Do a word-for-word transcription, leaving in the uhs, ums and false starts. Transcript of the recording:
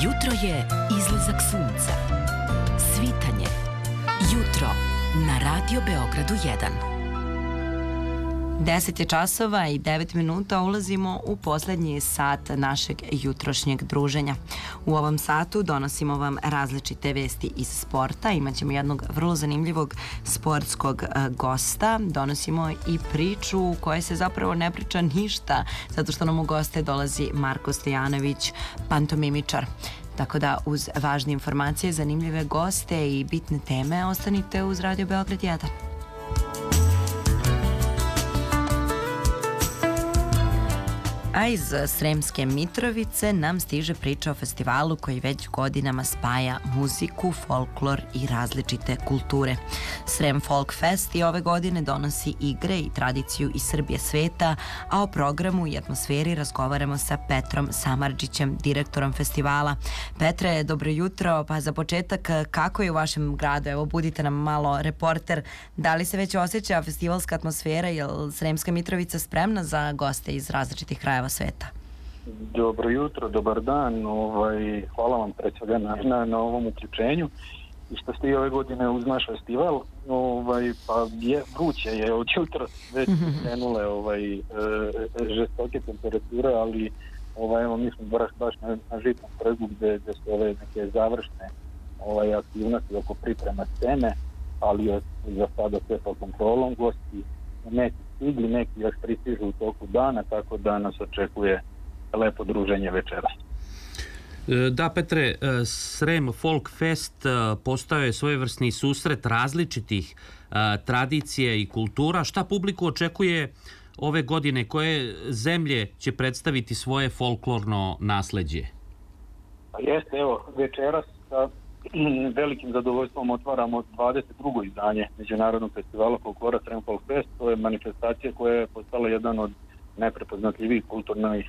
Jutro je izlazak sunca. Svitanje. Jutro na Radio Beogradu jedan. deset je časova i devet minuta, ulazimo u poslednji sat našeg jutrošnjeg druženja. U ovom satu donosimo vam različite vesti iz sporta, imaćemo jednog vrlo zanimljivog sportskog gosta, donosimo i priču u kojoj se zapravo ne priča ništa, zato što nam u goste dolazi Marko Stojanović, pantomimičar. Tako da uz važne informacije, zanimljive goste i bitne teme ostanite uz Radio Beograd jedan. A iz Sremske Mitrovice nam stiže priča o festivalu koji već godinama spaja muziku, folklor i različite kulture. Srem Folk Fest i ove godine donosi igre i tradiciju iz Srbije sveta, a o programu i atmosferi razgovaramo sa Petrom Samardžićem, direktorom festivala. Petre, dobro jutro. Pa za početak, kako je u vašem gradu? Evo, budite nam malo reporter. Da li se već osjeća festivalska atmosfera? Je li Sremska Mitrovica spremna za goste iz različitih krajeva sveta? Dobro jutro, dobar dan, ovaj, hvala vam pre svega na, na, na ovom uključenju i što ste i ove godine uz naš festival, ovaj, pa je, vruće je od jutra već krenule ovaj, e, žestoke temperature, ali ovaj, evo, mi smo baš, baš na, na žitnom trgu gde, gde su ove neke završne ovaj, aktivnosti oko priprema scene, ali je za sada sve pod kontrolom, gosti neki stigli, neki još pristižu u toku dana, tako da nas očekuje lepo druženje večeras. Da, Petre, Srem Folk Fest postao je svojevrsni susret različitih tradicija i kultura. Šta publiku očekuje ove godine? Koje zemlje će predstaviti svoje folklorno nasleđe? Pa jeste, evo, večeras sa velikim zadovoljstvom otvaramo dvadeset drugo izdanje Međunarodnog festivala folklora Srem Folk Fest. To je manifestacija koja je postala jedan od najprepoznatljivijih kulturnih